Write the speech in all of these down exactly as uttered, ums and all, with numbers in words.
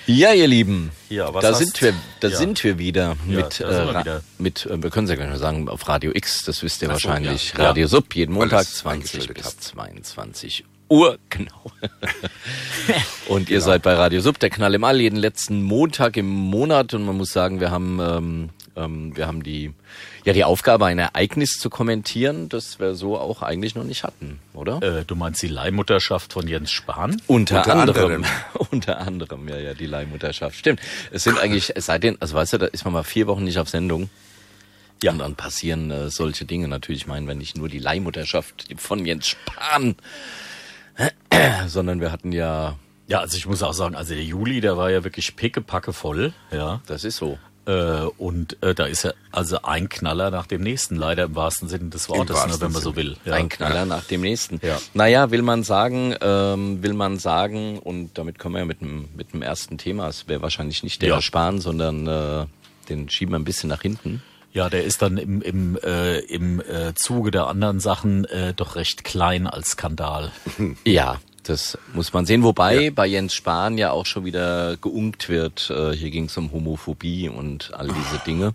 Ja, ihr Lieben, ja, was da hast, sind wir, da ja. sind wir wieder ja, mit, äh, wir wieder. mit, äh, wir können es ja gleich mal sagen, auf Radio X, das wisst ihr Ach so, wahrscheinlich, ja. Radio Sub, jeden Montag Alles zwanzig bis habt. zweiundzwanzig Uhr, genau. Und ihr Genau. seid bei Radio Sub, der Knall im All, jeden letzten Montag im Monat, und man muss sagen, wir haben, ähm, ähm, wir haben die, ja, die Aufgabe, ein Ereignis zu kommentieren, das wir so auch eigentlich noch nicht hatten, oder? Äh, du meinst die Leihmutterschaft von Jens Spahn? Unter, Unter anderem. anderem. Unter anderem, ja, ja, die Leihmutterschaft. Stimmt. Es sind eigentlich, es sei denn, also weißt du, da ist man mal vier Wochen nicht auf Sendung. Ja. Und dann passieren äh, solche Dinge natürlich. Ich meine, wenn nicht nur die Leihmutterschaft von Jens Spahn, sondern wir hatten ja, Ja, also ich muss auch sagen, also der Juli, der war ja wirklich pickepacke voll, ja. das ist so. Äh, und äh, da ist ja also ein Knaller nach dem nächsten, leider im wahrsten Sinne des Wortes, ne, wahrsten wenn man so Sinne. will. Ja. Ein Knaller nach dem nächsten. Ja. Naja, will man sagen, ähm, will man sagen, und damit kommen wir ja mit dem, mit dem ersten Thema. Es wäre wahrscheinlich nicht der Ja. Herr Spahn, sondern äh, den schieben wir ein bisschen nach hinten. Ja, der ist dann im, im, äh, im äh, Zuge der anderen Sachen äh, doch recht klein als Skandal. Ja, das muss man sehen. Wobei ja. bei Jens Spahn ja auch schon wieder geunkt wird. Äh, hier ging es um Homophobie und all diese Dinge.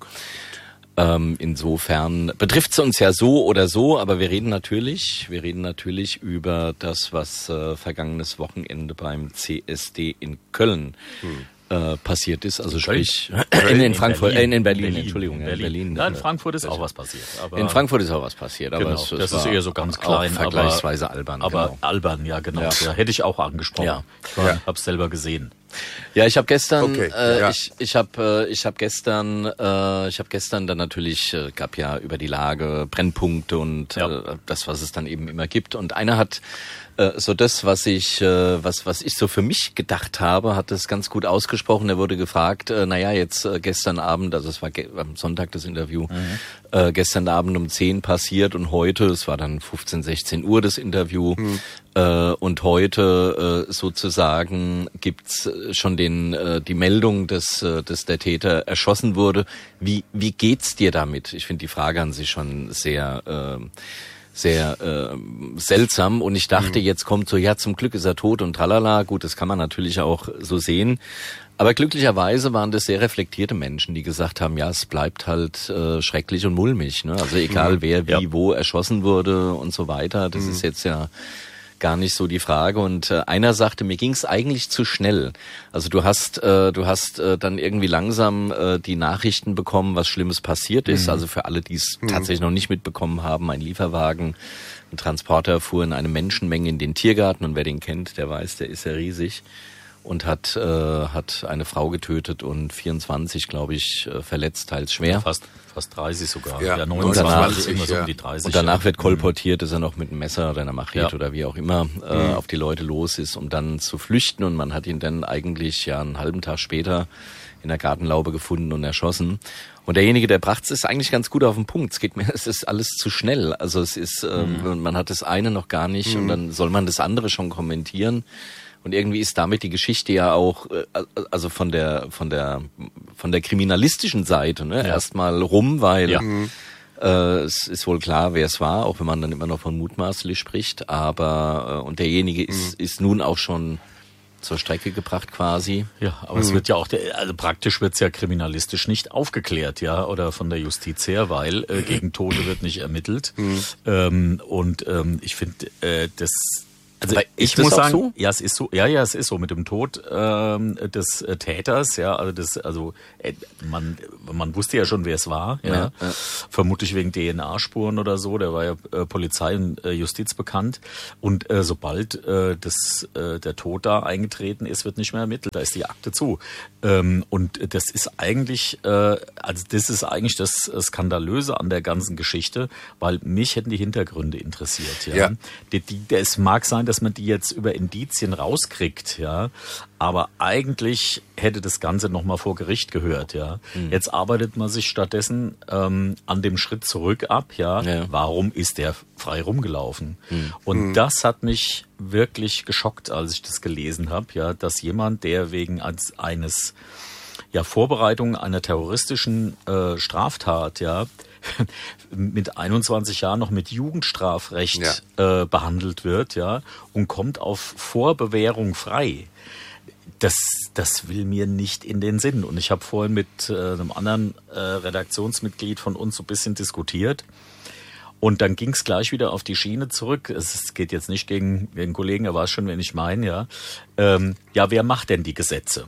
Ähm, insofern betrifft es uns ja so oder so, aber wir reden natürlich, wir reden natürlich über das, was äh, vergangenes Wochenende beim C S D in Köln hm. äh, passiert ist. Also sprich in, in Frankfurt, Berlin. äh, in Berlin, Berlin. Entschuldigung, in ja, in Berlin. Berlin. Ja, in Frankfurt ist auch was passiert. Aber in Frankfurt ist auch was passiert, aber genau, es, es das war ist eher so ganz klein, auch vergleichsweise albern. Aber genau. albern, ja genau. Ja. Ja, hätte ich auch angesprochen. Ja. Ich war, Ja. hab's selber gesehen. Ja, ich habe gestern, Okay, äh, ja. ich ich habe, äh, ich habe gestern, äh, ich habe gestern dann natürlich äh, gab ja über die Lage Brennpunkte und Ja. äh, das, was es dann eben immer gibt. Und einer hat äh, so das, was ich, äh, was was ich so für mich gedacht habe, hat das ganz gut ausgesprochen. Er wurde gefragt, äh, naja, jetzt äh, gestern Abend, also es war ge- am Sonntag das Interview, mhm. äh, gestern Abend um zehn passiert und heute, es war dann fünfzehn, sechzehn Uhr das Interview. Mhm. Äh, und heute äh, sozusagen gibt's schon den äh, die Meldung, dass, äh, dass der Täter erschossen wurde. Wie wie geht's dir damit? Ich finde die Frage an sich schon sehr äh, sehr äh, seltsam. Und ich dachte, mhm. jetzt kommt so, ja, zum Glück ist er tot und tralala. Gut, das kann man natürlich auch so sehen. Aber glücklicherweise waren das sehr reflektierte Menschen, die gesagt haben, ja, es bleibt halt äh, schrecklich und mulmig. Ne? Also egal, mhm. wer wie ja. wo erschossen wurde und so weiter. Das mhm. ist jetzt ja gar nicht so die Frage. Und äh, einer sagte, mir ging's eigentlich zu schnell. Also du hast äh, du hast äh, dann irgendwie langsam äh, die Nachrichten bekommen, was Schlimmes passiert ist. Mhm. Also für alle, die es mhm. tatsächlich noch nicht mitbekommen haben, ein Lieferwagen, ein Transporter fuhr in eine Menschenmenge in den Tiergarten. Und wer den kennt, der weiß, der ist ja riesig. Und hat äh, hat eine Frau getötet und vierundzwanzig, glaube ich, äh, verletzt, teils schwer. Fast fast dreißig sogar. Ja, ja neunundzwanzig, immer so ja. um die dreißig. Und danach ja. wird kolportiert, dass er noch mit einem Messer oder einer Machete Ja. oder wie auch immer äh, mhm. auf die Leute los ist, um dann zu flüchten. Und man hat ihn dann eigentlich ja einen halben Tag später in der Gartenlaube gefunden und erschossen. Und derjenige, der brachte es eigentlich ganz gut auf den Punkt. Es geht mir, es ist alles zu schnell. Also es ist, ähm, mhm. man hat das eine noch gar nicht mhm. und dann soll man das andere schon kommentieren. Und irgendwie ist damit die Geschichte ja auch, also von der von der von der kriminalistischen Seite, ne, ja. erstmal rum, weil ja. äh, es ist wohl klar, wer es war, auch wenn man dann immer noch von mutmaßlich spricht. Aber äh, und derjenige ist mhm. ist nun auch schon zur Strecke gebracht quasi. Ja, aber mhm. es wird ja auch, der, also praktisch wird's ja kriminalistisch nicht aufgeklärt, ja, oder von der Justiz her, weil äh, gegen Tote wird nicht ermittelt. Mhm. Ähm, und ähm, ich finde, äh, das Also aber ich ist muss das auch sagen, so? ja, es ist so, ja, ja, es ist so mit dem Tod ähm, des äh, Täters, ja, also das, also äh, man, man wusste ja schon, wer es war, ja, Ja, ja. vermutlich wegen D N A-Spuren oder so, der war ja äh, Polizei und äh, Justiz bekannt und äh, sobald äh, das äh, der Tod da eingetreten ist, wird nicht mehr ermittelt, da ist die Akte zu ähm, und das ist eigentlich, äh, also das ist eigentlich das Skandalöse an der ganzen Geschichte, weil mich hätten die Hintergründe interessiert, ja, Ja. Die, die, es mag sein, dass man die jetzt über Indizien rauskriegt, ja, aber eigentlich hätte das Ganze nochmal vor Gericht gehört, ja. Mhm. Jetzt arbeitet man sich stattdessen ähm, an dem Schritt zurück ab, ja. Ja. Warum ist der frei rumgelaufen? Mhm. Und Mhm. das hat mich wirklich geschockt, als ich das gelesen habe, ja, dass jemand, der wegen als eines ja Vorbereitung einer terroristischen äh, Straftat, ja, mit einundzwanzig Jahren noch mit Jugendstrafrecht ja. äh, behandelt wird, ja, und kommt auf Vorbewährung frei. das, das will mir nicht in den Sinn. Und ich habe vorhin mit äh, einem anderen äh, Redaktionsmitglied von uns so ein bisschen diskutiert. Und dann ging es gleich wieder auf die Schiene zurück. Es geht jetzt nicht gegen den Kollegen, er weiß schon, wen ich meine, ja. Ähm, ja, wer macht denn die Gesetze?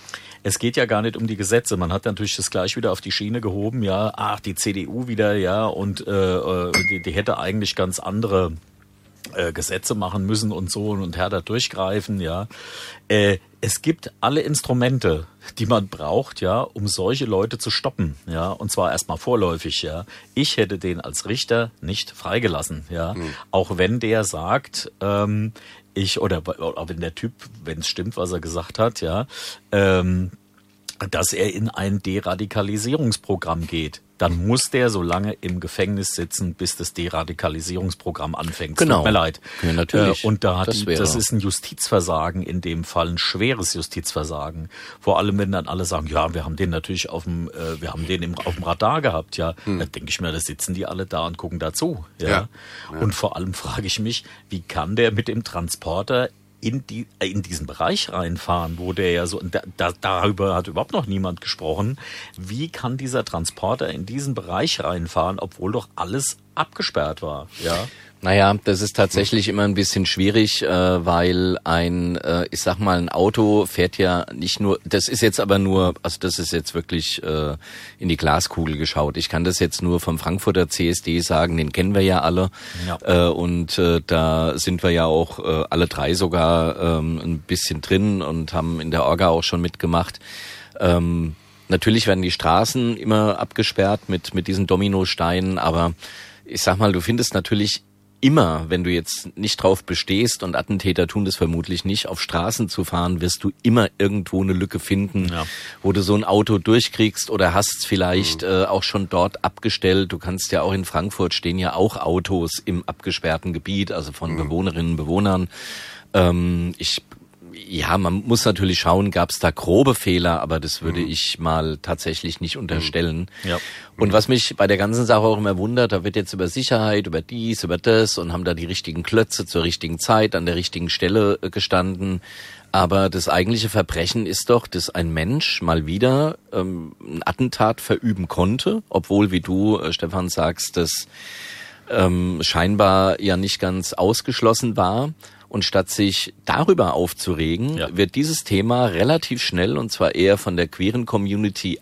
Es geht ja gar nicht um die Gesetze. Man hat natürlich das gleich wieder auf die Schiene gehoben, ja. Ach, die C D U wieder, ja. Und äh, die, die hätte eigentlich ganz andere äh, Gesetze machen müssen und so und härter durchgreifen, ja. Äh, es gibt alle Instrumente, die man braucht, ja, um solche Leute zu stoppen, ja, und zwar erstmal vorläufig, ja. Ich hätte den als Richter nicht freigelassen, ja, mhm. auch wenn der sagt, ähm, ich oder, oder wenn der Typ, wenn es stimmt, was er gesagt hat, ja, ähm, dass er in ein Deradikalisierungsprogramm geht. Dann muss der so lange im Gefängnis sitzen, bis das Deradikalisierungsprogramm anfängt. Genau. Tut mir leid. Ja, natürlich. Äh, und da hat das, die, das ist ein Justizversagen in dem Fall, ein schweres Justizversagen. Vor allem, wenn dann alle sagen, ja, wir haben den natürlich auf dem, äh, wir haben den im, auf dem Radar gehabt, ja. Hm. Da denke ich mir, da sitzen die alle da und gucken dazu, ja. ja. ja. Und vor allem frage ich mich, wie kann der mit dem Transporter in die in diesen Bereich reinfahren, wo der ja so, da, da, darüber hat überhaupt noch niemand gesprochen, wie kann dieser Transporter in diesen Bereich reinfahren, obwohl doch alles abgesperrt war, ja? Naja, das ist tatsächlich immer ein bisschen schwierig, äh, weil ein, äh, ich sag mal, ein Auto fährt ja nicht nur, das ist jetzt aber nur, also das ist jetzt wirklich äh, in die Glaskugel geschaut. Ich kann das jetzt nur vom Frankfurter C S D sagen, den kennen wir ja alle. Ja. Äh, und äh, da sind wir ja auch äh, alle drei sogar ähm, ein bisschen drin und haben in der Orga auch schon mitgemacht. Ähm, natürlich werden die Straßen immer abgesperrt mit mit diesen Dominosteinen, aber ich sag mal, du findest natürlich immer, wenn du jetzt nicht drauf bestehst, und Attentäter tun das vermutlich nicht, auf Straßen zu fahren, wirst du immer irgendwo eine Lücke finden, ja. wo du so ein Auto durchkriegst oder hast vielleicht mhm. äh, auch schon dort abgestellt. Du kannst ja auch in Frankfurt stehen ja auch Autos im abgesperrten Gebiet, also von mhm. Bewohnerinnen und Bewohnern. Ähm, ich Ja, man muss natürlich schauen, gab es da grobe Fehler, aber das würde mhm. ich mal tatsächlich nicht unterstellen. Ja. Und was mich bei der ganzen Sache auch immer wundert, da wird jetzt über Sicherheit, über dies, über das und haben da die richtigen Klötze zur richtigen Zeit an der richtigen Stelle gestanden. Aber das eigentliche Verbrechen ist doch, dass ein Mensch mal wieder ähm, ein Attentat verüben konnte, obwohl, wie du, äh, Stefan, sagst, das ähm, scheinbar ja nicht ganz ausgeschlossen war. Und statt sich darüber aufzuregen, ja. wird dieses Thema relativ schnell, und zwar eher von der queeren Community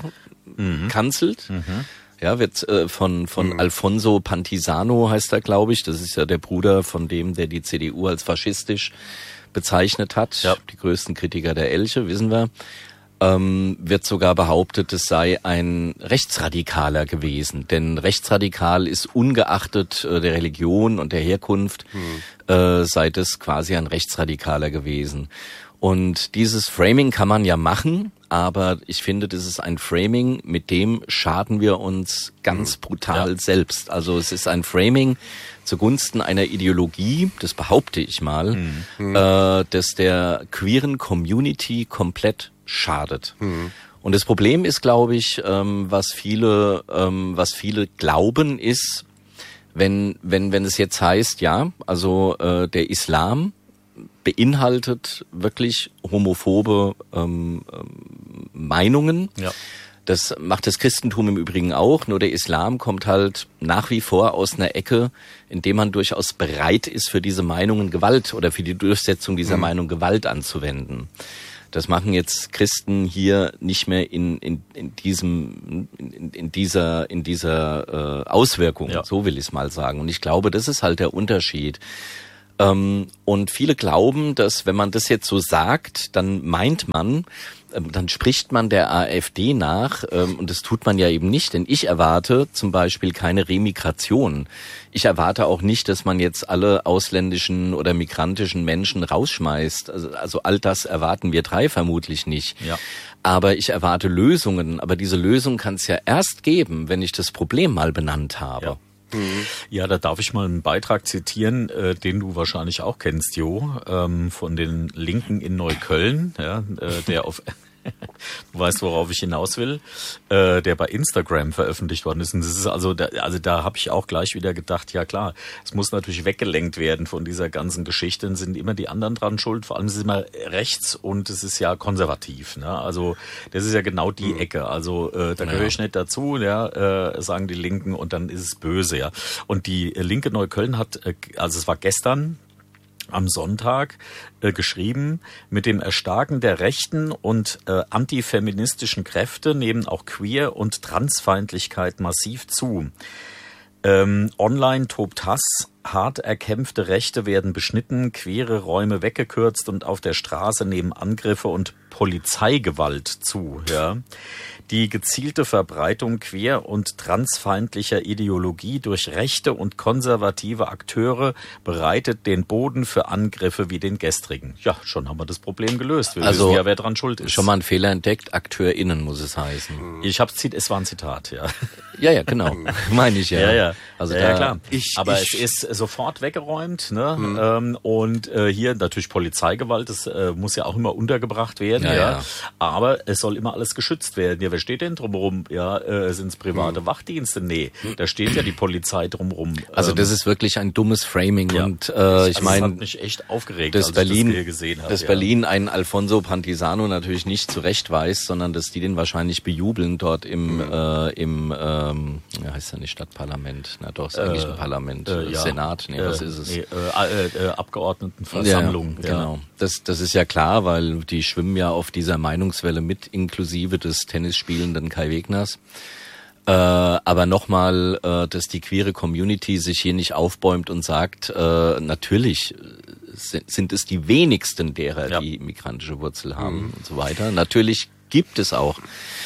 abgekanzelt. Mhm. Ja, wird äh, von von mhm. Alfonso Pantisano heißt er, glaube ich. Das ist ja der Bruder von dem, der die C D U als faschistisch bezeichnet hat. Ja. Die größten Kritiker der Elche, wissen wir. Ähm, wird sogar behauptet, es sei ein Rechtsradikaler gewesen. Denn rechtsradikal ist ungeachtet äh, der Religion und der Herkunft, mhm. äh, sei das quasi ein Rechtsradikaler gewesen. Und dieses Framing kann man ja machen, aber ich finde, das ist ein Framing, mit dem schaden wir uns ganz mhm. brutal ja. selbst. Also es ist ein Framing zugunsten einer Ideologie, das behaupte ich mal, mhm. äh, dass der queeren Community komplett schadet. Mhm. Und das Problem ist, glaube ich, ähm, was viele, ähm, was viele glauben, ist, wenn, wenn, wenn es jetzt heißt, ja, also äh, der Islam beinhaltet wirklich homophobe ähm, ähm, Meinungen. Ja. Das macht das Christentum im Übrigen auch, nur der Islam kommt halt nach wie vor aus einer Ecke, in dem man durchaus bereit ist, für diese Meinungen Gewalt oder für die Durchsetzung dieser mhm. Meinung Gewalt anzuwenden. Das machen jetzt Christen hier nicht mehr in in in diesem in, in dieser in dieser äh, Auswirkung, ja. so will ich es mal sagen. Und ich glaube, das ist halt der Unterschied. Ähm, und viele glauben, dass wenn man das jetzt so sagt, dann meint man, ähm, dann spricht man der AfD nach, ähm, und das tut man ja eben nicht, denn ich erwarte zum Beispiel keine Remigration. Ich erwarte auch nicht, dass man jetzt alle ausländischen oder migrantischen Menschen rausschmeißt. Also, also all das erwarten wir drei vermutlich nicht. Ja. Aber ich erwarte Lösungen. Aber diese Lösung kann es ja erst geben, wenn ich das Problem mal benannt habe. Ja. Mhm. Ja, da darf ich mal einen Beitrag zitieren, äh, den du wahrscheinlich auch kennst, Jo, ähm, von den Linken in Neukölln, ja, äh, der auf Du weißt, worauf ich hinaus will, äh, der bei Instagram veröffentlicht worden ist. Und das ist also, da, also da habe ich auch gleich wieder gedacht, ja klar, es muss natürlich weggelenkt werden von dieser ganzen Geschichte. Dann sind immer die anderen dran schuld, vor allem ist es immer rechts und es ist ja konservativ. Ne? Also das ist ja genau die Ecke. Also äh, da gehöre ich nicht dazu, ja, äh, sagen die Linken, und dann ist es böse. Ja. Und die äh, Linke Neukölln hat, äh, also es war gestern, am Sonntag äh, geschrieben, mit dem Erstarken der rechten und äh, antifeministischen Kräfte nehmen auch Queer- und Transfeindlichkeit massiv zu. Ähm, online tobt Hass, hart erkämpfte Rechte werden beschnitten, queere Räume weggekürzt und auf der Straße nehmen Angriffe und Polizeigewalt zu. Ja. Die gezielte Verbreitung queer- und transfeindlicher Ideologie durch rechte und konservative Akteure bereitet den Boden für Angriffe wie den gestrigen. Ja, schon haben wir das Problem gelöst. Wir also, wissen ja, wer dran schuld ist. Schon mal einen Fehler entdeckt, AkteurInnen muss es heißen. Ich hab's, es war ein Zitat, ja. Ja, ja, genau. Meine ich ja. Ja, ja. Also ja, da, ja klar. Ich, Aber ich, es ist sofort weggeräumt, ne? Mhm. Ähm, und äh, hier natürlich Polizeigewalt, das äh, muss ja auch immer untergebracht werden, ja, ja. ja. Aber es soll immer alles geschützt werden. Ja, wer steht denn drumherum? Ja, äh, sind es private mhm. Wachdienste? Nee, da steht ja die Polizei drumherum. Also das ähm, ist wirklich ein dummes Framing ja. und äh, ich also meine, das hat mich echt aufgeregt, dass als Berlin, ich das gesehen habe. dass ja. Berlin einen Alfonso Pantisano natürlich nicht zurechtweist, sondern dass die den wahrscheinlich bejubeln dort im mhm. äh, im ähm, ja, heißt ja nicht Stadtparlament, na doch, ist eigentlich ein Parlament, äh, ja. Senat, nee, was ist es? Nee, äh, äh, Abgeordnetenversammlung. Ja, genau. Das, das ist ja klar, weil die schwimmen ja auf dieser Meinungswelle mit, inklusive des Tennisspielenden Kai Wegners. Äh, aber nochmal, äh, dass die queere Community sich hier nicht aufbäumt und sagt, äh, natürlich sind, sind es die wenigsten derer, ja. die migrantische Wurzel haben mhm. und so weiter. Natürlich gibt es auch.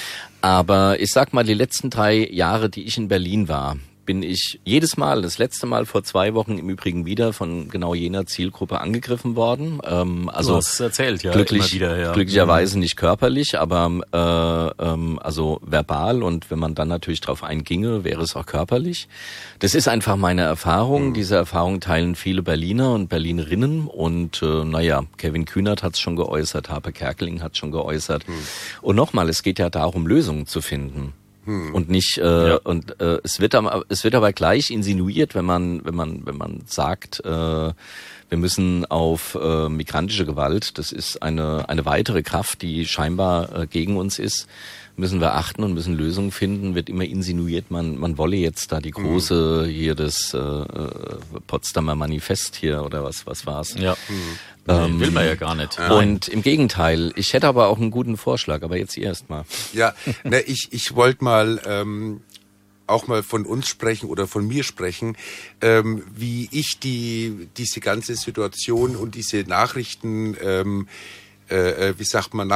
Aber ich sag mal, die letzten drei Jahre, die ich in Berlin war, bin ich jedes Mal, das letzte Mal vor zwei Wochen im Übrigen wieder von genau jener Zielgruppe angegriffen worden. Ähm, also du hast es erzählt, ja, glücklich, immer wieder, ja. Glücklicherweise nicht körperlich, aber äh, ähm, also verbal, und wenn man dann natürlich drauf einginge, wäre es auch körperlich. Das ist einfach meine Erfahrung. Mhm. Diese Erfahrung teilen viele Berliner und Berlinerinnen, und äh, naja, Kevin Kühnert hat es schon geäußert, Harpe Kerkeling hat es schon geäußert. Mhm. Und nochmal, es geht ja darum, Lösungen zu finden. Hm. Und nicht äh, ja. und äh, es wird aber es wird aber gleich insinuiert, wenn man wenn man wenn man sagt, äh, wir müssen auf äh, migrantische Gewalt, das ist eine eine weitere Kraft, die scheinbar äh, gegen uns ist, müssen wir achten und müssen Lösungen finden, wird immer insinuiert, man man wolle jetzt da die große, hier das äh, Potsdamer Manifest hier oder was was war's. Ja. Hm. Ähm, will man ja gar nicht. Und im Gegenteil, ich hätte aber auch einen guten Vorschlag, aber jetzt erst mal. Ja, ne, ich ich wollte mal ähm, auch mal von uns sprechen oder von mir sprechen, ähm, wie ich die diese ganze Situation und diese Nachrichten ähm, Äh, wie sagt man,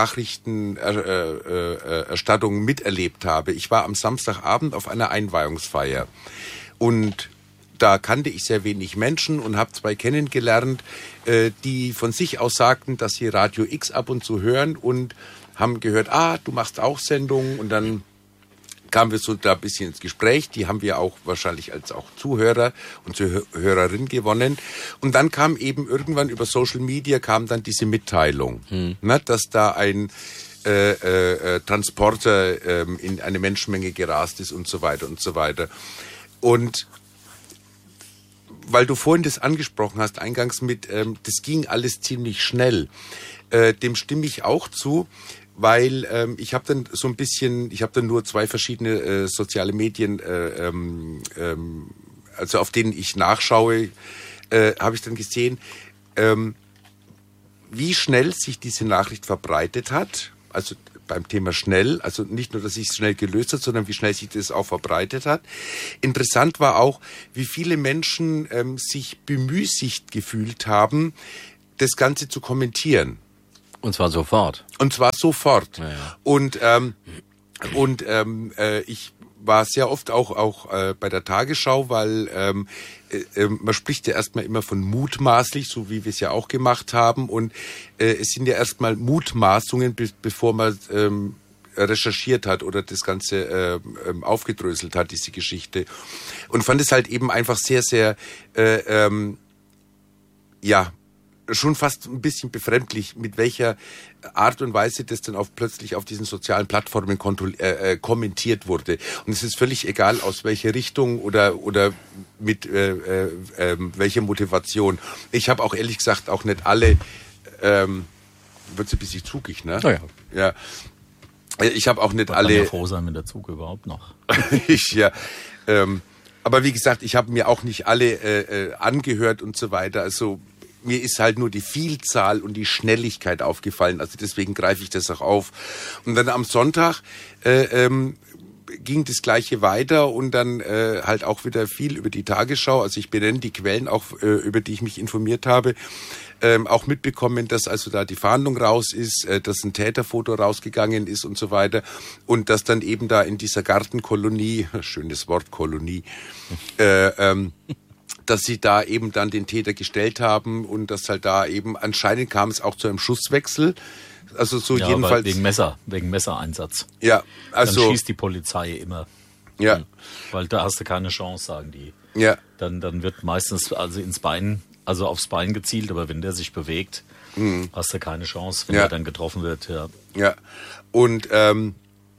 Nachrichtenerstattung äh, äh, miterlebt habe. Ich war am Samstagabend auf einer Einweihungsfeier und da kannte ich sehr wenig Menschen und habe zwei kennengelernt, äh, die von sich aus sagten, dass sie Radio X ab und zu hören und haben gehört, ah, du machst auch Sendungen, und dann kamen wir so da ein bisschen ins Gespräch. Die haben wir auch wahrscheinlich als auch Zuhörer und Zuhörerin gewonnen. Und dann kam eben irgendwann über Social Media kam dann diese Mitteilung, hm. ne, dass da ein äh, äh, Transporter äh, in eine Menschenmenge gerast ist und so weiter und so weiter. Und weil du vorhin das angesprochen hast, eingangs mit, ähm, das ging alles ziemlich schnell, äh, dem stimme ich auch zu. Weil ähm, ich habe dann so ein bisschen, ich habe dann nur zwei verschiedene äh, soziale Medien, äh, ähm, ähm, also auf denen ich nachschaue, äh, habe ich dann gesehen, ähm, wie schnell sich diese Nachricht verbreitet hat. Also beim Thema schnell, also nicht nur, dass sich es schnell gelöst hat, sondern wie schnell sich das auch verbreitet hat. Interessant war auch, wie viele Menschen ähm, sich bemüßigt gefühlt haben, das Ganze zu kommentieren. Und zwar sofort. Und zwar sofort. Ja, ja. Und ähm, und ähm, äh, ich war sehr oft auch auch äh, bei der Tagesschau, weil ähm, äh, man spricht ja erstmal immer von mutmaßlich, so wie wir es ja auch gemacht haben. Und äh, es sind ja erstmal Mutmaßungen, be- bevor man ähm, recherchiert hat oder das Ganze äh, ähm, aufgedröselt hat, diese Geschichte. Und fand es halt eben einfach sehr, sehr äh, ähm, ja schon fast ein bisschen befremdlich, mit welcher Art und Weise das dann auf, plötzlich auf diesen sozialen Plattformen kontroll, äh, äh, kommentiert wurde. Und es ist völlig egal, aus welcher Richtung oder oder mit äh, äh, äh, welcher Motivation. Ich habe auch ehrlich gesagt auch nicht alle, ähm, wird ein bisschen zugig, ne? Oh ja. Ja. Ich habe auch nicht Man alle... kann ja froh sein, wenn der Zug überhaupt noch... ich, ja. Ähm, aber wie gesagt, ich habe mir auch nicht alle äh, äh, angehört und so weiter. Also mir ist halt nur die Vielzahl und die Schnelligkeit aufgefallen. Also deswegen greife ich das auch auf. Und dann am Sonntag äh, ähm, ging das Gleiche weiter und dann äh, halt auch wieder viel über die Tagesschau. Also ich benenne die Quellen auch, äh, über die ich mich informiert habe. Ähm, auch mitbekommen, dass also da die Fahndung raus ist, äh, dass ein Täterfoto rausgegangen ist und so weiter und dass dann eben da in dieser Gartenkolonie, schönes Wort, Kolonie, äh, ähm, dass sie da eben dann den Täter gestellt haben und dass halt da eben anscheinend kam es auch zu einem Schusswechsel. Also so ja, jedenfalls wegen Messer, wegen Messereinsatz. Ja, also dann schießt die Polizei immer. Ja, weil da hast du keine Chance, sagen die. Ja, dann dann wird meistens also ins Bein, also aufs Bein gezielt, aber wenn der sich bewegt, mhm. hast du keine Chance, wenn ja. er dann getroffen wird. Ja, ja. Und ähm,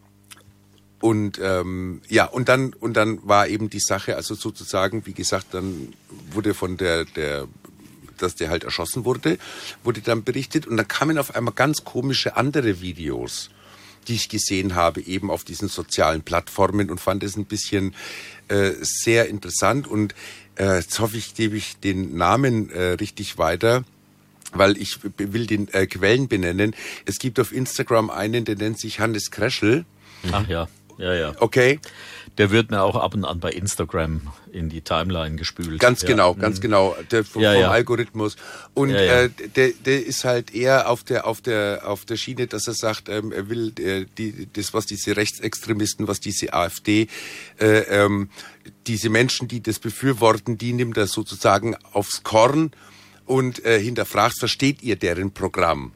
und ähm, ja und dann und dann war eben die Sache, also sozusagen, wie gesagt, dann wurde von der der dass der halt erschossen wurde, wurde dann berichtet und dann kamen auf einmal ganz komische andere Videos, die ich gesehen habe, eben auf diesen sozialen Plattformen und fand es ein bisschen äh, sehr interessant und äh, jetzt hoffe ich, gebe ich den Namen äh, richtig weiter, weil ich will den äh, Quellen benennen. Es gibt auf Instagram einen, der nennt sich Hannes Kreschel. Ach ja, ja, ja. Okay. Der wird mir auch ab und an bei Instagram in die Timeline gespült. Ganz ja. genau, ganz genau. Der vom, ja, vom ja. Algorithmus. Und ja, ja. Äh, der, der ist halt eher auf der auf der auf der Schiene, dass er sagt, ähm, er will äh, die das, was diese Rechtsextremisten, was diese AfD, äh, ähm, diese Menschen, die das befürworten, die nimmt er sozusagen aufs Korn und äh, hinterfragt, versteht ihr deren Programm?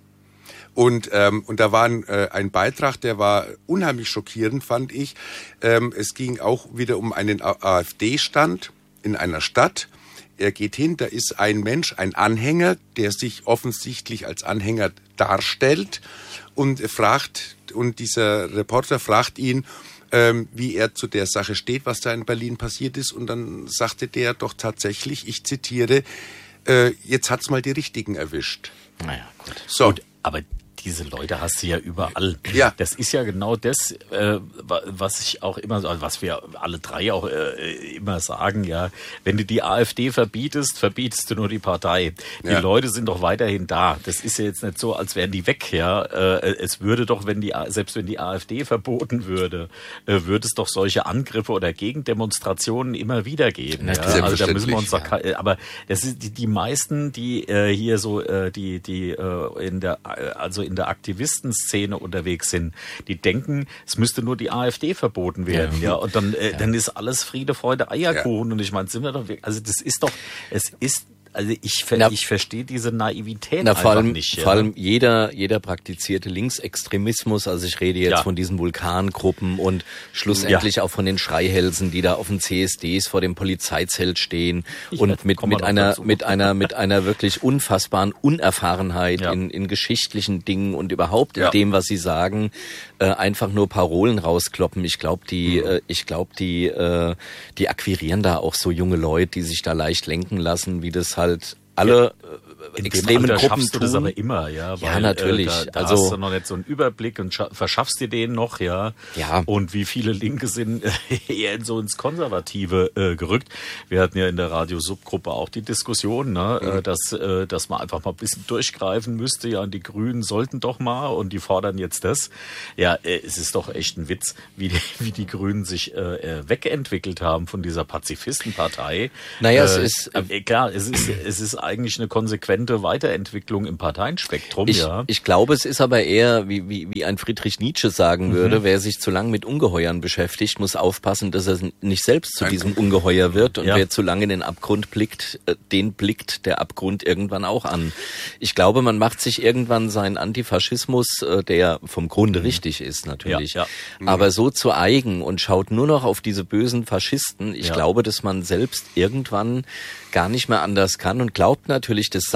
Und ähm, und da war ein, äh, ein Beitrag, der war unheimlich schockierend, fand ich. Ähm, es ging auch wieder um einen AfD-Stand in einer Stadt. Er geht hin, da ist ein Mensch, ein Anhänger, der sich offensichtlich als Anhänger darstellt und fragt, und dieser Reporter fragt ihn, ähm, wie er zu der Sache steht, was da in Berlin passiert ist. Und dann sagte der doch tatsächlich, ich zitiere, äh, jetzt hat's mal die Richtigen erwischt. Naja, gut. So. Gut, aber diese Leute hast du ja überall. Ja. Das ist ja genau das, äh, was ich auch immer, was wir alle drei auch äh, immer sagen, ja. Wenn du die AfD verbietest, verbietest du nur die Partei. Die ja. Leute sind doch weiterhin da. Das ist ja jetzt nicht so, als wären die weg, ja. Äh, es würde doch, wenn die, selbst wenn die AfD verboten würde, äh, würde es doch solche Angriffe oder Gegendemonstrationen immer wieder geben. Ja? Also da müssen wir uns doch, ja. aber das ist die, die meisten, die äh, hier so, äh, die, die äh, in der, also in der Aktivistenszene unterwegs sind, die denken, es müsste nur die AfD verboten werden, ja, ja und dann, äh, ja. dann ist alles Friede, Freude, Eierkuchen ja. und ich meine, sind wir doch, also das ist doch, es ist Also ich, ver- ich verstehe diese Naivität na, vor einfach allem, nicht. Ja. Vor allem jeder, jeder praktizierte Linksextremismus, also ich rede jetzt ja. von diesen Vulkangruppen und schlussendlich ja. auch von den Schreihälsen, die da auf den C S Ds vor dem Polizeizelt stehen ich und mit, mit einer, dazu. mit einer, mit einer wirklich unfassbaren Unerfahrenheit ja. in, in geschichtlichen Dingen und überhaupt in ja. dem, was sie sagen, äh, einfach nur Parolen rauskloppen. Ich glaube, die, mhm. äh, ich glaube, die, äh, die akquirieren da auch so junge Leute, die sich da leicht lenken lassen, wie das halt alle in extremen dem Alter Gruppen schaffst du tun. das aber immer, ja. Weil, ja, natürlich. Äh, da, da also, hast du noch nicht so einen Überblick und scha- verschaffst dir den noch, ja. Ja. Und wie viele Linke sind äh, eher in so ins Konservative äh, gerückt. Wir hatten ja in der Radio-Subgruppe auch die Diskussion, ne, mhm. äh, dass, äh, dass man einfach mal ein bisschen durchgreifen müsste. Ja, und die Grünen sollten doch mal und die fordern jetzt das. Ja, äh, es ist doch echt ein Witz, wie die, wie die Grünen sich äh, wegentwickelt haben von dieser Pazifistenpartei. Naja, äh, es ist... Äh, klar, es ist, es ist eigentlich eine konsequente Weiterentwicklung im Parteienspektrum, ich, ja. Ich glaube, es ist aber eher, wie, wie, wie ein Friedrich Nietzsche sagen mhm. würde, wer sich zu lang mit Ungeheuern beschäftigt, muss aufpassen, dass er nicht selbst zu diesem Ungeheuer wird. Und ja. wer zu lange in den Abgrund blickt, den blickt der Abgrund irgendwann auch an. Ich glaube, man macht sich irgendwann seinen Antifaschismus, der vom Grunde mhm. richtig ist natürlich, ja, ja. Mhm. aber so zu eigen und schaut nur noch auf diese bösen Faschisten. Ich ja. glaube, dass man selbst irgendwann gar nicht mehr anders kann und glaubt natürlich, das sei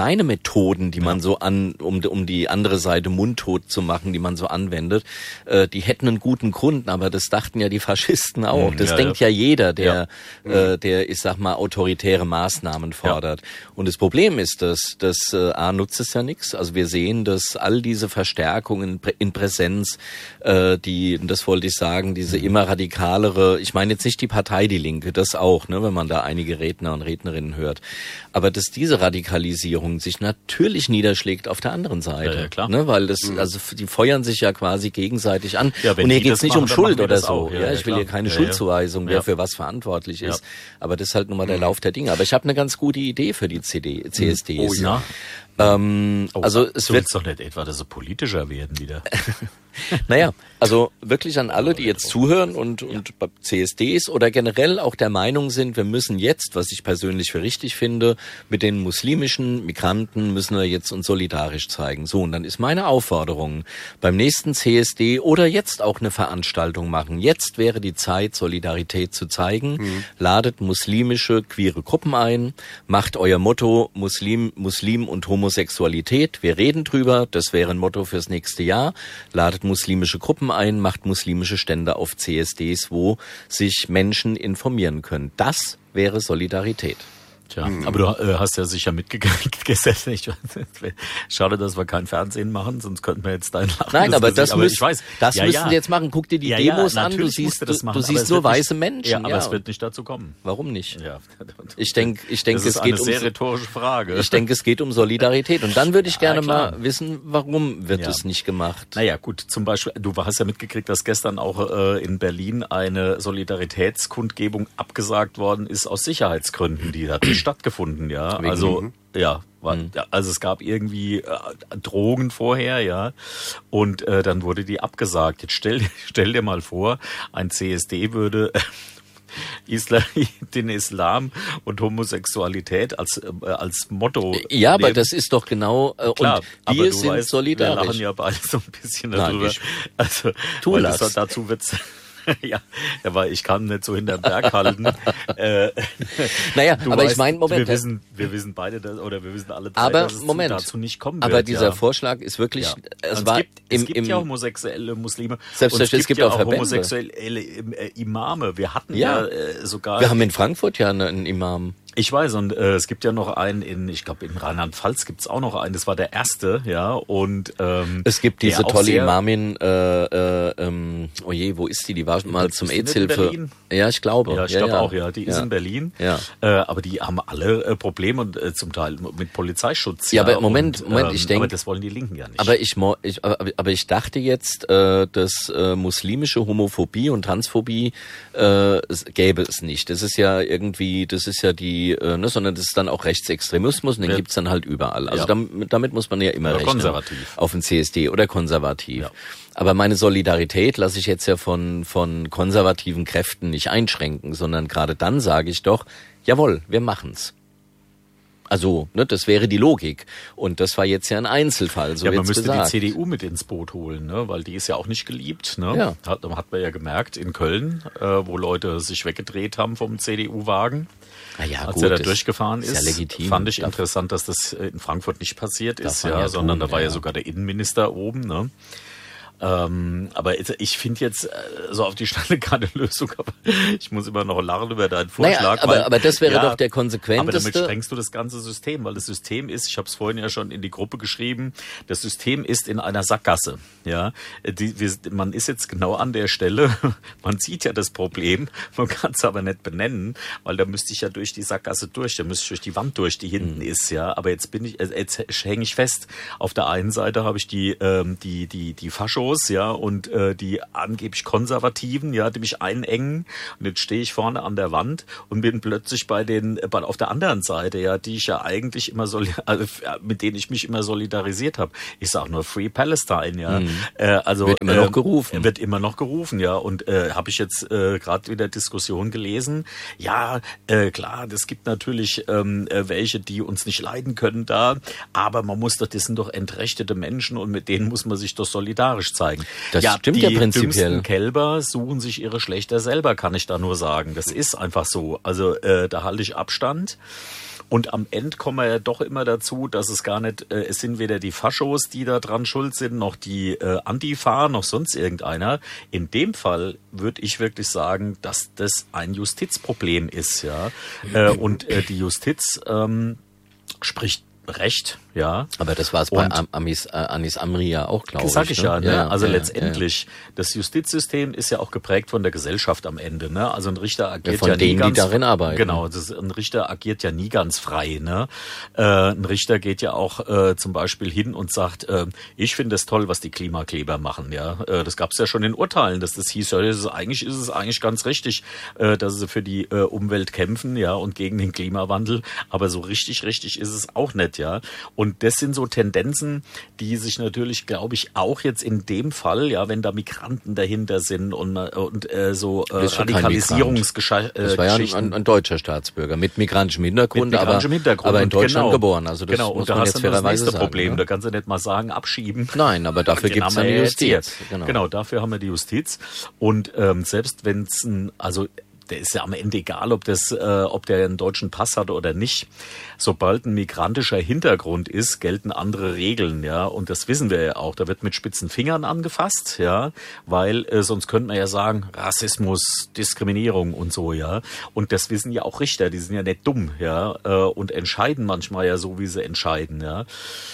kleine Methoden, die man so an, um, um die andere Seite mundtot zu machen, die man so anwendet, äh, die hätten einen guten Grund, aber das dachten ja die Faschisten auch. Das ja, denkt ja, ja jeder, der, ja. äh, der, ich sag mal, autoritäre Maßnahmen fordert. Ja. Und das Problem ist, dass, dass äh, A, nutzt es ja nichts. Also wir sehen, dass all diese Verstärkungen in Präsenz, äh, die, das wollte ich sagen, diese immer radikalere, ich meine jetzt nicht die Partei Die Linke, das auch, ne, wenn man da einige Redner und Rednerinnen hört, aber dass diese Radikalisierung sich natürlich niederschlägt auf der anderen Seite, ja, ja, klar. Ne, weil das, also die feuern sich ja quasi gegenseitig an. Ja, und hier geht's nicht machen, um Schuld oder so. Ja, ja, ich will klar. hier keine ja, Schuldzuweisung, wer ja. für was verantwortlich ist. Ja. Aber das ist halt nun mal der Lauf der Dinge. Aber ich habe eine ganz gute Idee für die C D, C S Ds. Oh ja. Ähm, oh, also es wird doch nicht etwa, dass sie politischer werden wieder. Naja, also wirklich an alle, die jetzt zuhören und, und ja. C S Ds oder generell auch der Meinung sind, wir müssen jetzt, was ich persönlich für richtig finde, mit den muslimischen Migranten müssen wir jetzt uns solidarisch zeigen. So, und dann ist meine Aufforderung, beim nächsten C S D oder jetzt auch eine Veranstaltung machen. Jetzt wäre die Zeit, Solidarität zu zeigen. Mhm. Ladet muslimische, queere Gruppen ein, macht euer Motto Muslim, Muslim und Homosexualität. Wir reden drüber, das wäre ein Motto fürs nächste Jahr. Ladet muslimische Gruppen ein, macht muslimische Stände auf C S Ds, wo sich Menschen informieren können. Das wäre Solidarität. Tja, mhm. aber du äh, hast ja sicher mitgekriegt gestern. Ich, schade, dass wir kein Fernsehen machen, sonst könnten wir jetzt dein Lachen. Nein, aber das, aber müsst, ich weiß, das ja, müssen ja. sie jetzt machen. Guck dir die ja, Demos ja, an. Du siehst, du, machen, du siehst nur weiße nicht, Menschen. Ja, aber ja. es wird nicht dazu kommen. Warum nicht? Ja. Ich denke, ich denke, es geht eine um sehr rhetorische Frage. Ich denke, es geht um Solidarität. Und dann würde ich gerne ja, mal wissen, warum wird ja. es nicht gemacht? Naja, gut. Zum Beispiel, du hast ja mitgekriegt, dass gestern auch äh, in Berlin eine Solidaritätskundgebung abgesagt worden ist aus Sicherheitsgründen. Die hat nicht stattgefunden, ja. Wegen also mhm. Ja, war, Mhm. ja, also es gab irgendwie äh, Drogen vorher, ja, und äh, dann wurde die abgesagt. Jetzt stell, stell dir mal vor, ein C S D würde äh, Islam, den Islam und Homosexualität als äh, als Motto Ja, aber nehmen. das ist doch genau, äh, Klar, und aber wir du sind weißt, solidarisch. Wir lachen ja beide so ein bisschen Nein, darüber. ich- Also, Tu weil lass. das, dazu wird's ja, aber ich kann nicht so hinterm Berg halten. äh, Naja, du aber weißt, ich meine, Moment. Wir wissen, wir wissen beide, dass, oder wir wissen alle drei, Aber dass es Moment. dazu nicht kommen aber wird. dieser ja. Vorschlag ist wirklich, Ja. es Und war es gibt, im, es gibt im, ja homosexuelle Muslime. Selbstverständlich, und es gibt ja auch Verbände. homosexuelle äh, Imame. Wir hatten Ja. ja, äh, sogar... wir haben in Frankfurt ja einen Imam. Ich weiß, und äh, es gibt ja noch einen in, ich glaube in Rheinland-Pfalz gibt's auch noch einen, das war der erste, ja, und ähm, Es gibt diese der auch tolle sehr- Imamin, äh, äh, ähm, oh je, wo ist die? Die war mal zum Ist die nicht AIDS-Hilfe. in Berlin? Ja, ich glaube. Ja, ich glaube auch, ja. Die ist Ja. in Berlin. Ja. Äh, aber die haben alle äh, Probleme und äh, zum Teil mit Polizeischutz. Ja, aber Moment, und, Moment, ich denk- Aber das wollen die Linken ja nicht. Aber ich, mo- ich, aber, aber ich dachte jetzt, äh, dass äh, muslimische Homophobie und Transphobie äh, es gäbe es nicht. Das ist ja irgendwie, das ist ja die, äh, ne, sondern das ist dann auch Rechtsextremismus und den Ja. gibt's dann halt überall. Also Ja. damit, damit muss man ja immer Oder rechnen. konservativ. Auf den C S D oder konservativ. Ja. Aber meine Solidarität lasse ich jetzt ja von, von konservativen Kräften nicht einschränken, sondern gerade dann sage ich doch, jawohl, wir machen's. Also, ne, das wäre die Logik. Und das war jetzt ja ein Einzelfall, so ja, man wird's müsste gesagt. die C D U mit ins Boot holen, ne? Weil die ist ja auch nicht geliebt. Ne? Ja. Hat, hat man ja gemerkt in Köln, äh, wo Leute sich weggedreht haben vom C D U-Wagen. Na ja, Als gut, er da das durchgefahren ist, ist ja legitim. fand ich Darf- interessant, dass das in Frankfurt nicht passiert ist, man ja, ja sondern tun, da war ja, ja. sogar der Innenminister oben. Ne? Ähm, aber ich finde jetzt äh, so auf die Schnelle keine Lösung, aber ich muss immer noch lachen über deinen Vorschlag. Naja, aber, weil, aber das wäre ja, doch der aber damit konsequenteste. sprengst du das ganze System, weil das System ist, ich habe es vorhin ja schon in die Gruppe geschrieben, das System ist in einer Sackgasse. Ja, die, wir, man ist jetzt genau an der Stelle, man sieht ja das Problem, man kann es aber nicht benennen, weil da müsste ich ja durch die Sackgasse durch, da müsste ich durch die Wand durch, die hinten Mhm. ist. Ja, aber jetzt bin ich, jetzt hänge ich fest. Auf der einen Seite habe ich die, ähm, die, die, die Faschos, ja, und äh, die angeblich Konservativen, ja, die mich einengen. Und jetzt stehe ich vorne an der Wand und bin plötzlich bei den, bei, auf der anderen Seite, ja, die ich ja eigentlich immer soli- also, mit denen ich mich immer solidarisiert habe. Ich sage nur Free Palestine, ja. Mhm. Äh, also Wird immer äh, noch gerufen. Wird immer noch gerufen, ja. Und äh, habe ich jetzt äh, gerade wieder Diskussion gelesen. Ja, äh, klar, es gibt natürlich ähm, äh, welche, die uns nicht leiden können da, aber man muss doch, das sind doch entrechtete Menschen und mit denen muss man sich doch solidarisch zeigen. Das ja, stimmt die ja prinzipiell. dümmsten Kälber suchen sich ihre Schlächter selber, kann ich da nur sagen. Das ist einfach so. Also äh, da halte ich Abstand. Und am Ende kommen wir ja doch immer dazu, dass es gar nicht, äh, es sind weder die Faschos, die da dran schuld sind, noch die äh, Antifa, noch sonst irgendeiner. In dem Fall würde ich wirklich sagen, dass das ein Justizproblem ist, ja. Äh, und äh, die Justiz ähm, spricht Recht, ja. Aber das war es bei Am- Amis, äh, Anis Amri ja auch, glaube ich. Sag ich ne? ja, ne? Ja, also ja, letztendlich, ja. das Justizsystem ist ja auch geprägt von der Gesellschaft am Ende, ne? Also ein Richter agiert ja, von ja denen, nie ganz, die darin arbeiten. Genau, das, ein Richter agiert ja nie ganz frei, ne? Äh, ein Richter geht ja auch äh, zum Beispiel hin und sagt, äh, ich finde es toll, was die Klimakleber machen, ja. Äh, das gab es ja schon in Urteilen, dass das hieß, ja, das ist, eigentlich ist es eigentlich ganz richtig, äh, dass sie für die äh, Umwelt kämpfen, ja, und gegen den Klimawandel, aber so richtig, richtig ist es auch nicht, ja. Und das sind so Tendenzen, die sich natürlich, glaube ich, auch jetzt in dem Fall, ja, wenn da Migranten dahinter sind und, und äh, so äh, Radikalisierungsgeschichten. Äh, das war ja ein, ein, ein deutscher Staatsbürger mit migrantischem Hintergrund, mit migrantischem aber, Hintergrund. aber in Deutschland genau, geboren. Also das genau. muss und da man hast jetzt du das nächste sagen, Problem. Ja? Da kannst du nicht mal sagen, abschieben. Nein, aber dafür gibt es eine Justiz. Genau. genau, dafür haben wir die Justiz. Und ähm, selbst wenn es ein, also der ist ja am Ende egal, ob das, äh, ob der einen deutschen Pass hat oder nicht. Sobald ein migrantischer Hintergrund ist, gelten andere Regeln, ja. Und das wissen wir ja auch. Da wird mit spitzen Fingern angefasst, ja, weil äh, sonst könnte man ja sagen Rassismus, Diskriminierung und so, ja. Und das wissen ja auch Richter. Die sind ja nicht dumm, ja, äh, und entscheiden manchmal ja so, wie sie entscheiden, ja.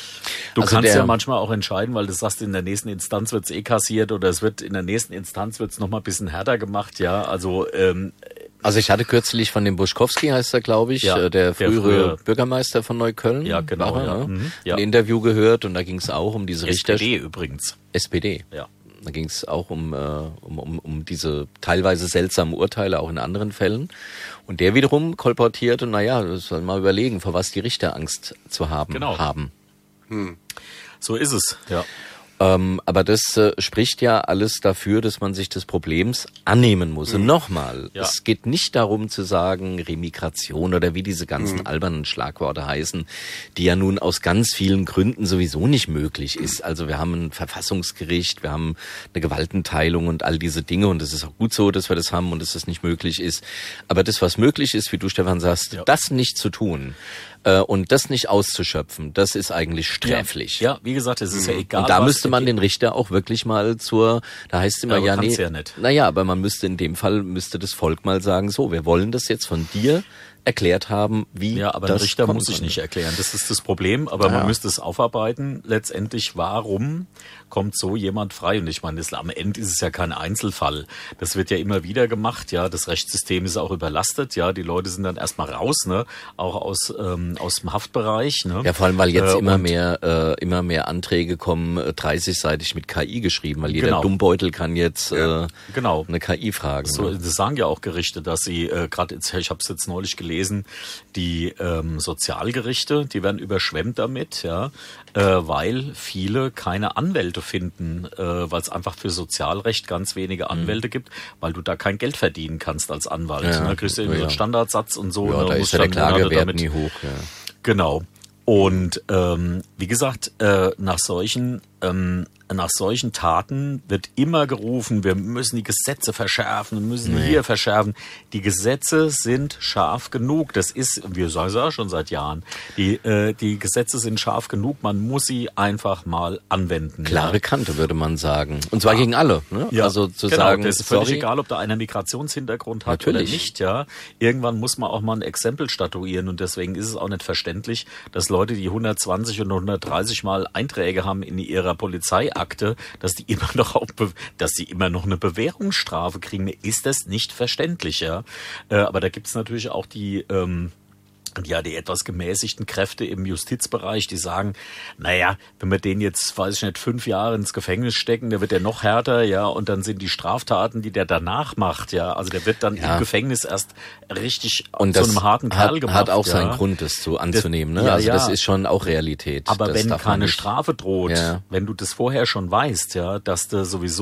Du also kannst der, ja manchmal auch entscheiden, weil du sagst, in der nächsten Instanz wird's eh kassiert oder es wird in der nächsten Instanz wird's noch mal ein bisschen härter gemacht, ja. Also ähm, also ich hatte kürzlich von dem Buschkowski, heißt er, glaube ich, ja, der frühere der früher, Bürgermeister von Neukölln. Ja, genau. War er, ja. ne? Mhm, ja. Ein Interview gehört und da ging es auch um diese Richter. S P D übrigens. S P D. Ja. Da ging es auch um, äh, um, um, um diese teilweise seltsamen Urteile, auch in anderen Fällen. Und der wiederum kolportiert und naja, das soll mal überlegen, vor was die Richter Angst zu haben genau. haben. Hm. So ist es, ja. Ähm, aber das äh, spricht ja alles dafür, dass man sich des Problems annehmen muss. Mhm. Und nochmal, ja. es geht nicht darum zu sagen, Remigration oder wie diese ganzen mhm. albernen Schlagworte heißen, die ja nun aus ganz vielen Gründen sowieso nicht möglich ist. Also wir haben ein Verfassungsgericht, wir haben eine Gewaltenteilung und all diese Dinge und es ist auch gut so, dass wir das haben und dass das nicht möglich ist. Aber das, was möglich ist, wie du, Stefan, sagst, ja. das nicht zu tun, und das nicht auszuschöpfen, das ist eigentlich sträflich. Ja, ja, wie gesagt, es ist ja egal. Und da müsste man den Richter auch wirklich mal zur, da heißt es immer, ja, ja nee, ja nicht. Naja, aber man müsste in dem Fall, müsste das Volk mal sagen, so, wir wollen das jetzt von dir erklärt haben, wie ja, aber das ein Richter muss sich sich nicht erklären. Das ist das Problem, aber ja. man müsste es aufarbeiten. Letztendlich, warum kommt so jemand frei? Und ich meine, das, am Ende ist es ja kein Einzelfall. Das wird ja immer wieder gemacht. Ja, das Rechtssystem ist auch überlastet. Ja, die Leute sind dann erstmal raus, ne, auch aus ähm, aus dem Haftbereich. Ne? Ja, vor allem, weil jetzt äh, immer mehr äh, immer mehr Anträge kommen, äh, dreißigseitig mit K I geschrieben, weil jeder genau. Dummbeutel kann jetzt äh, genau. eine K I fragen. So, ne? das sagen ja auch Gerichte, dass sie äh, gerade, ich habe es jetzt neulich gelesen, die ähm, Sozialgerichte, die werden überschwemmt damit, ja, äh, weil viele keine Anwälte finden, äh, weil es einfach für Sozialrecht ganz wenige Anwälte mhm. gibt, weil du da kein Geld verdienen kannst als Anwalt. Ja, ne? Kriegst du irgendwie ja. so einen Standardsatz und so. Ja, ne? da ist ja der Klagewert nie hoch. Ja. Genau. Und ähm, wie gesagt, äh, nach solchen ähm, nach solchen Taten wird immer gerufen, wir müssen die Gesetze verschärfen, wir müssen nee. hier verschärfen. Die Gesetze sind scharf genug. Das ist, wir sagen es ja schon seit Jahren, die, äh, die Gesetze sind scharf genug, man muss sie einfach mal anwenden. Klare ja. Kante, würde man sagen. Und zwar ja. gegen alle. Ne? Ja. Also zu genau, sagen, das ist völlig sorry. egal, ob da einer Migrationshintergrund hat Natürlich. oder nicht. Ja, irgendwann muss man auch mal ein Exempel statuieren und deswegen ist es auch nicht verständlich, dass Leute, die hundertzwanzig und hundertdreißig Mal Einträge haben in ihrer Polizeiakte, dass die immer noch auf, dass die immer noch eine Bewährungsstrafe kriegen. Mir ist das nicht verständlich, ja. Äh, aber da gibt's natürlich auch die ähm, ja, die etwas gemäßigten Kräfte im Justizbereich, die sagen, naja, wenn wir den jetzt, weiß ich nicht, fünf Jahre ins Gefängnis stecken, der wird der noch härter, ja, und dann sind die Straftaten, die der danach macht, ja, also der wird dann ja. im Gefängnis erst richtig und zu einem harten Kerl hat, gemacht. Hat auch ja. seinen Grund, das zu anzunehmen, das, ne? Ja, also ja. das ist schon auch Realität. Aber das wenn keine nicht. Strafe droht, ja. wenn du das vorher schon weißt, ja, dass du sowieso